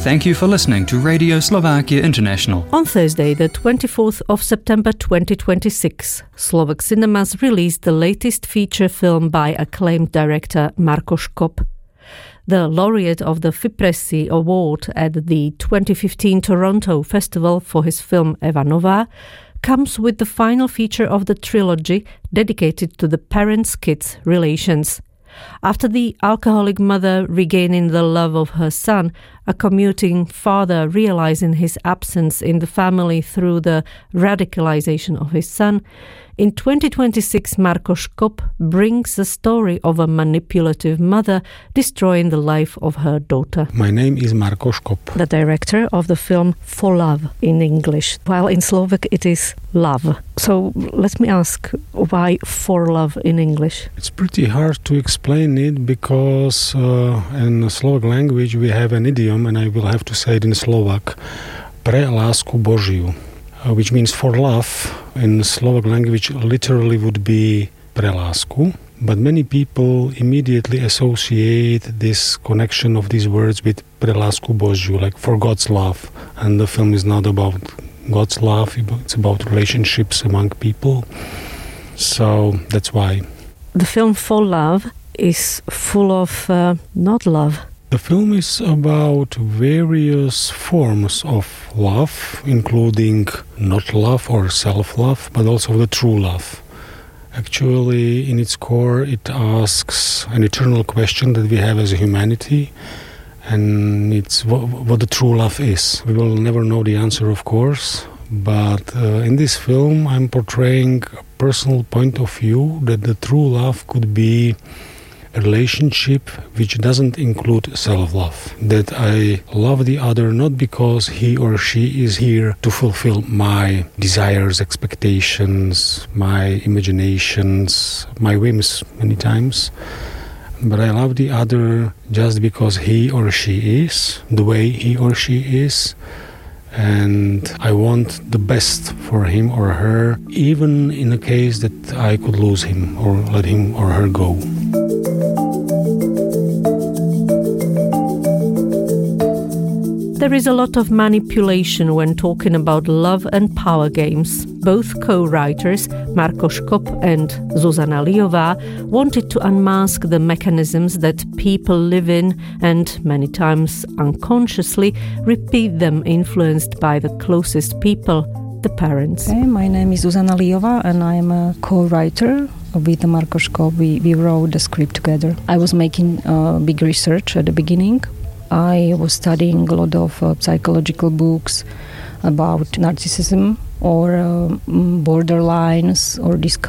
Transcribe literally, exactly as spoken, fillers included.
Thank you for listening to Radio Slovakia International. On Thursday, the twenty-fourth of September twenty twenty-six, Slovak cinemas released the latest feature film by acclaimed director Marko Škop. The laureate of the Fipressi Award at the twenty fifteen Toronto Festival for his film Eva Nová comes with the final feature of the trilogy dedicated to the parents-kids relations. After the alcoholic mother regaining the love of her son, a commuting father realizing his absence in the family through the radicalization of his son, in twenty twenty-six Marko Škop brings the story of a manipulative mother destroying the life of her daughter. My name is Marko Škop. The director of the film For Love in English, while in Slovak it is Love. So let me ask, why For Love in English? It's pretty hard to explain it because uh, in the Slovak language we have an idiom, and I will have to say it in Slovak, pre lásku Božiu, uh, which means for love. In Slovak language literally would be pre lásku, but many people immediately associate this connection of these words with pre lásku Božiu, like for God's love. And the film is not about God's love, it's about relationships among people. So that's why. The film For Love is full of uh, not love. The film is about various forms of love, including not love or self-love, but also the true love. Actually, in its core, it asks an eternal question that we have as a humanity, and it's what, what the true love is. We will never know the answer, of course, but uh, in this film, I'm portraying a personal point of view that the true love could be a relationship which doesn't include self-love. That I love the other not because he or she is here to fulfill my desires, expectations, my imaginations, my whims many times. But I love the other just because he or she is, the way he or she is. And I want the best for him or her, even in a case that I could lose him or let him or her go. There is a lot of manipulation when talking about love and power games. Both co-writers, Marko Škop and Zuzana Liová, wanted to unmask the mechanisms that people live in and, many times unconsciously, repeat them influenced by the closest people, the parents. Okay, my name is Zuzana Liová and I'm a co-writer with Marko Škop. We, we wrote the script together. I was making uh, big research at the beginning. I was studying a lot of uh, psychological books about narcissism or uh, borderlines or this